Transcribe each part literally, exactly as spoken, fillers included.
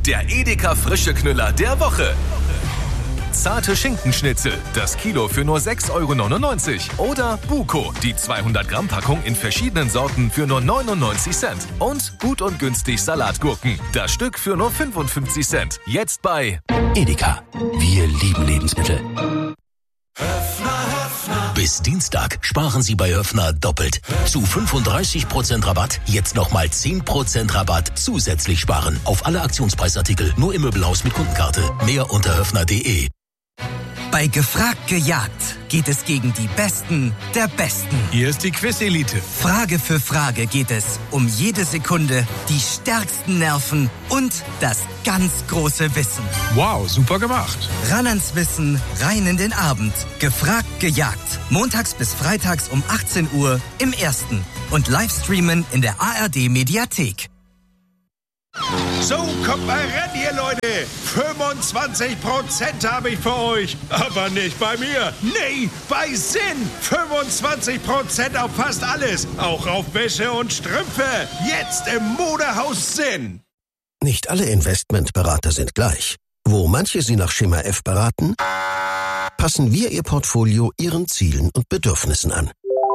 der Edeka frische Knüller der Woche. Zarte Schinkenschnitzel, das Kilo für nur sechs Euro neunundneunzig. Oder Buko, die zweihundert Gramm Packung in verschiedenen Sorten für nur neunundneunzig Cent. Und gut und günstig Salatgurken, das Stück für nur fünfundfünfzig Cent. Jetzt bei Edeka. Wir lieben Lebensmittel. Höfner, Höfner. Bis Dienstag sparen Sie bei Höfner doppelt. Zu fünfunddreißig Prozent Rabatt, jetzt nochmal zehn Prozent Rabatt zusätzlich sparen. Auf alle Aktionspreisartikel, nur im Möbelhaus mit Kundenkarte. Mehr unter höfner punkt de. Bei Gefragt gejagt geht es gegen die Besten der Besten. Hier ist die Quiz-Elite. Frage für Frage geht es um jede Sekunde, die stärksten Nerven und das ganz große Wissen. Wow, super gemacht. Ran ans Wissen, rein in den Abend. Gefragt gejagt. Montags bis freitags um achtzehn Uhr im Ersten. Und Livestreamen in der A R D-Mediathek. So, kommt mal ran hier, Leute. fünfundzwanzig Prozent habe ich für euch. Aber nicht bei mir. Nee, bei Sinn. fünfundzwanzig Prozent auf fast alles. Auch auf Wäsche und Strümpfe. Jetzt im Modehaus Sinn. Nicht alle Investmentberater sind gleich. Wo manche Sie nach Schema F beraten, passen wir Ihr Portfolio Ihren Zielen und Bedürfnissen an.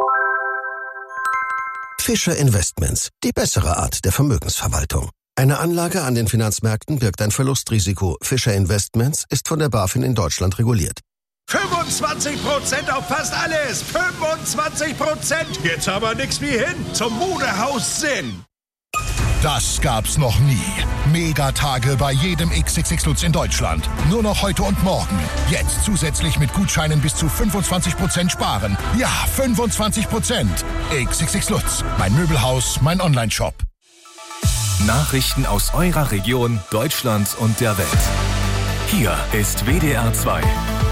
Fischer Investments, die bessere Art der Vermögensverwaltung. Eine Anlage an den Finanzmärkten birgt ein Verlustrisiko. Fischer Investments ist von der BaFin in Deutschland reguliert. fünfundzwanzig Prozent auf fast alles. fünfundzwanzig Prozent. Jetzt aber nix wie hin zum Modehaus Sinn. Das gab's noch nie. Megatage bei jedem X X X Lutz in Deutschland. Nur noch heute und morgen. Jetzt zusätzlich mit Gutscheinen bis zu fünfundzwanzig Prozent sparen. Ja, fünfundzwanzig Prozent. X X X Lutz. Mein Möbelhaus, mein Onlineshop. Nachrichten aus eurer Region, Deutschland und der Welt. Hier ist W D R zwei.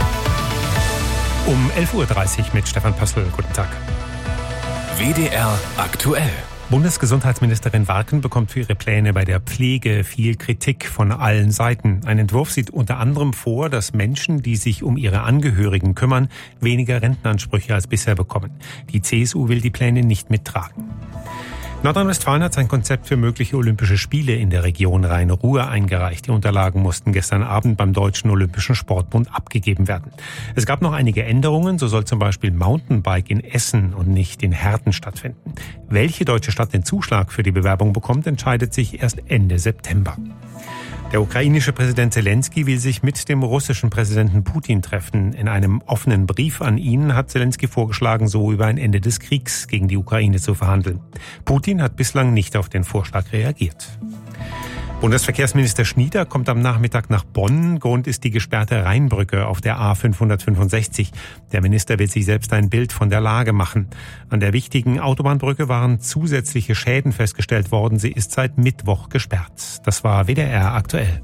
Um elf Uhr dreißig mit Stefan Pössl. Guten Tag. W D R aktuell. Bundesgesundheitsministerin Warken bekommt für ihre Pläne bei der Pflege viel Kritik von allen Seiten. Ein Entwurf sieht unter anderem vor, dass Menschen, die sich um ihre Angehörigen kümmern, weniger Rentenansprüche als bisher bekommen. Die C S U will die Pläne nicht mittragen. Nordrhein-Westfalen hat sein Konzept für mögliche Olympische Spiele in der Region Rhein-Ruhr eingereicht. Die Unterlagen mussten gestern Abend beim Deutschen Olympischen Sportbund abgegeben werden. Es gab noch einige Änderungen. So soll zum Beispiel Mountainbike in Essen und nicht in Herten stattfinden. Welche deutsche Stadt den Zuschlag für die Bewerbung bekommt, entscheidet sich erst Ende September. Der ukrainische Präsident Zelensky will sich mit dem russischen Präsidenten Putin treffen. In einem offenen Brief an ihn hat Zelensky vorgeschlagen, so über ein Ende des Kriegs gegen die Ukraine zu verhandeln. Putin hat bislang nicht auf den Vorschlag reagiert. Bundesverkehrsminister Schnieder kommt am Nachmittag nach Bonn. Grund ist die gesperrte Rheinbrücke auf der A fünfhundertfünfundsechzig. Der Minister will sich selbst ein Bild von der Lage machen. An der wichtigen Autobahnbrücke waren zusätzliche Schäden festgestellt worden. Sie ist seit Mittwoch gesperrt. Das war W D R aktuell.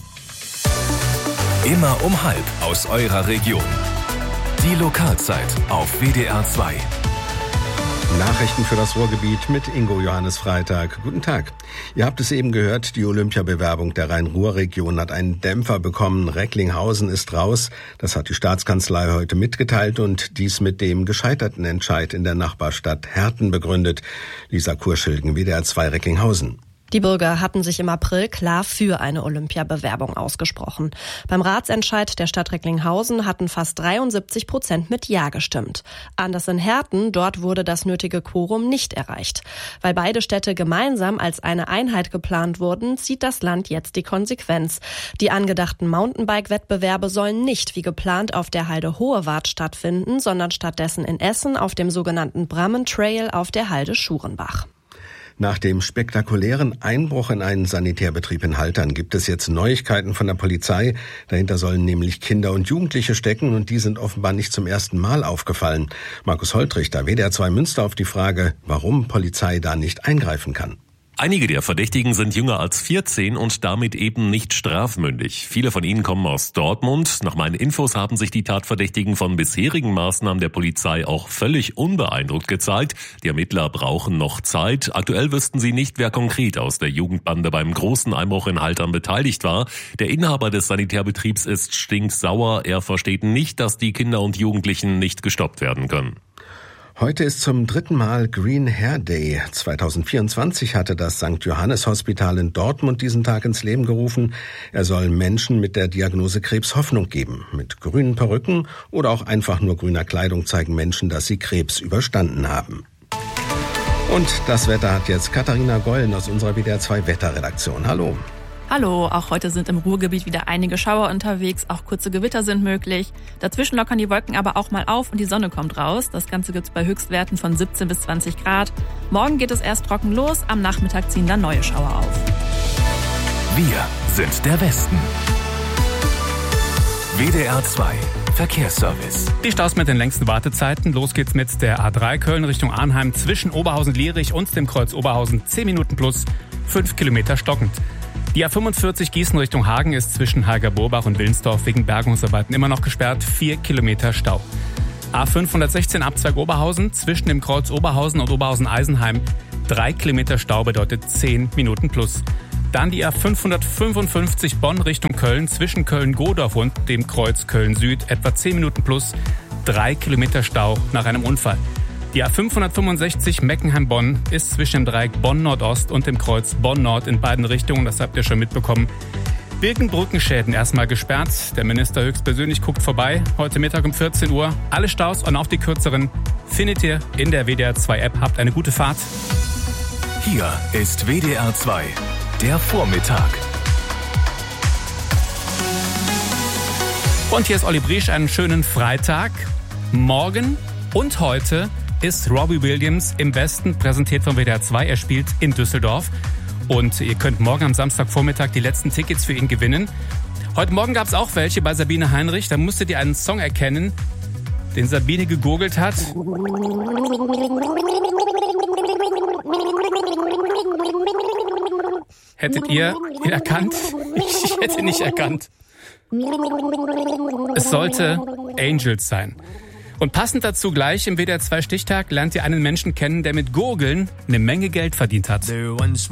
Immer um halb aus eurer Region. Die Lokalzeit auf W D R zwei. Nachrichten für das Ruhrgebiet mit Ingo Johannes Freitag. Guten Tag. Ihr habt es eben gehört, die Olympiabewerbung der Rhein-Ruhr-Region hat einen Dämpfer bekommen. Recklinghausen ist raus. Das hat die Staatskanzlei heute mitgeteilt und dies mit dem gescheiterten Entscheid in der Nachbarstadt Herten begründet. Lisa Kurschilgen, W D R zwei Recklinghausen. Die Bürger hatten sich im April klar für eine Olympiabewerbung ausgesprochen. Beim Ratsentscheid der Stadt Recklinghausen hatten fast dreiundsiebzig Prozent mit Ja gestimmt. Anders in Herten, dort wurde das nötige Quorum nicht erreicht. Weil beide Städte gemeinsam als eine Einheit geplant wurden, zieht das Land jetzt die Konsequenz. Die angedachten Mountainbike-Wettbewerbe sollen nicht wie geplant auf der Halde Hohewart stattfinden, sondern stattdessen in Essen auf dem sogenannten Brammen Trail auf der Halde Schurenbach. Nach dem spektakulären Einbruch in einen Sanitärbetrieb in Haltern gibt es jetzt Neuigkeiten von der Polizei. Dahinter sollen nämlich Kinder und Jugendliche stecken und die sind offenbar nicht zum ersten Mal aufgefallen. Markus Holtrichter, W D R zwei Münster, auf die Frage, warum Polizei da nicht eingreifen kann. Einige der Verdächtigen sind jünger als vierzehn und damit eben nicht strafmündig. Viele von ihnen kommen aus Dortmund. Nach meinen Infos haben sich die Tatverdächtigen von bisherigen Maßnahmen der Polizei auch völlig unbeeindruckt gezeigt. Die Ermittler brauchen noch Zeit. Aktuell wüssten sie nicht, wer konkret aus der Jugendbande beim großen Einbruch in Haltern beteiligt war. Der Inhaber des Sanitärbetriebs ist stinksauer. Er versteht nicht, dass die Kinder und Jugendlichen nicht gestoppt werden können. Heute ist zum dritten Mal Green Hair Day. zwanzig vierundzwanzig hatte das Sankt Johannes Hospital in Dortmund diesen Tag ins Leben gerufen. Er soll Menschen mit der Diagnose Krebs Hoffnung geben. Mit grünen Perücken oder auch einfach nur grüner Kleidung zeigen Menschen, dass sie Krebs überstanden haben. Und das Wetter hat jetzt Katharina Gollen aus unserer W D R zwei Wetterredaktion. Hallo. Hallo, auch heute sind im Ruhrgebiet wieder einige Schauer unterwegs, auch kurze Gewitter sind möglich. Dazwischen lockern die Wolken aber auch mal auf und die Sonne kommt raus. Das Ganze gibt's bei Höchstwerten von siebzehn bis zwanzig Grad. Morgen geht es erst trocken los, am Nachmittag ziehen dann neue Schauer auf. Wir sind der Westen. W D R zwei Verkehrsservice. Die Staus mit den längsten Wartezeiten. Los geht's mit der A drei Köln Richtung Arnheim zwischen Oberhausen-Lierich und dem Kreuz Oberhausen. zehn Minuten plus, fünf Kilometer stockend. Die A fünfundvierzig Gießen Richtung Hagen ist zwischen Hager-Borbach und Willensdorf wegen Bergungsarbeiten immer noch gesperrt. vier Kilometer Stau. A fünfhundertsechzehn Abzweig Oberhausen zwischen dem Kreuz Oberhausen und Oberhausen-Eisenheim. drei Kilometer Stau bedeutet zehn Minuten plus. Dann die A fünfhundertfünfundfünfzig Bonn Richtung Köln zwischen Köln-Godorf und dem Kreuz Köln-Süd. Etwa zehn Minuten plus, drei Kilometer Stau nach einem Unfall. Die A fünfhundertfünfundsechzig Meckenheim-Bonn ist zwischen dem Dreieck Bonn-Nordost und dem Kreuz Bonn-Nord in beiden Richtungen. Das habt ihr schon mitbekommen. Birkenbrückenschäden erstmal gesperrt. Der Minister höchstpersönlich guckt vorbei. Heute Mittag um vierzehn Uhr. Alle Staus und auch die kürzeren findet ihr in der W D R zwei App. Habt eine gute Fahrt. Hier ist W D R zwei, der Vormittag. Und hier ist Olli Briesch, einen schönen Freitag. Morgen und heute ist Robbie Williams im Westen, präsentiert von W D R zwei. Er spielt in Düsseldorf und ihr könnt morgen am Samstagvormittag die letzten Tickets für ihn gewinnen. Heute Morgen gab es auch welche bei Sabine Heinrich. Da musstet ihr einen Song erkennen, den Sabine gegurgelt hat. Hättet ihr ihn erkannt? Ich hätte nicht erkannt. Es sollte Angels sein. Und passend dazu gleich im W D R zwei Stichtag lernt ihr einen Menschen kennen, der mit Gurgeln eine Menge Geld verdient hat. There once